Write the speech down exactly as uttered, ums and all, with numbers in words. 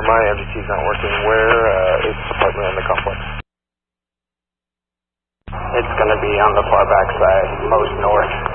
my M D T is not working. Where uh, is this apartment on the complex? It's going to be on the far back side, most north.